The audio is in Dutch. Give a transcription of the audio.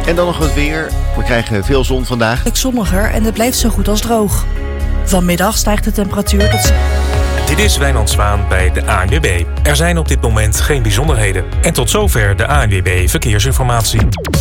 En dan nog het weer. We krijgen veel zon vandaag. Zonniger en het blijft zo goed als droog. Vanmiddag stijgt de temperatuur tot... Dit is Wijnand Zwaan bij de ANWB. Er zijn op dit moment geen bijzonderheden. En tot zover de ANWB Verkeersinformatie.